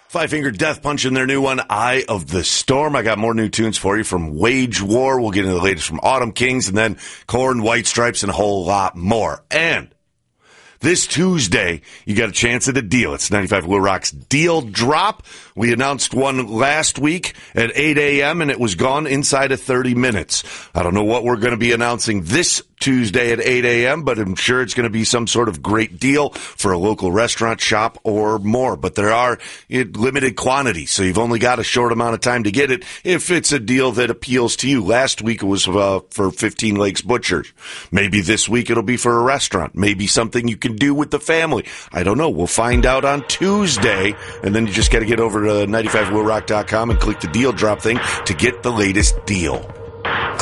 Five Finger Death Punch in their new one, Eye of the Storm. I got more new tunes for you from Wage War. We'll get into the latest from Autumn Kings, and then Korn, White Stripes, and a whole lot more. And this Tuesday, you got a chance at a deal. It's 95 Will Rock's Deal Drop. We announced one last week at 8 a.m., and it was gone inside of 30 minutes. I don't know what we're going to be announcing this Tuesday at 8 a.m., but I'm sure it's going to be some sort of great deal for a local restaurant, shop, or more. But there are limited quantities, so you've only got a short amount of time to get it if it's a deal that appeals to you. Last week it was for 15 Lakes Butchers. Maybe this week it'll be for a restaurant. Maybe something you can do with the family. I don't know. We'll find out on Tuesday, and then you just got to get over to 95willrock.com and click the deal drop thing to get the latest deal.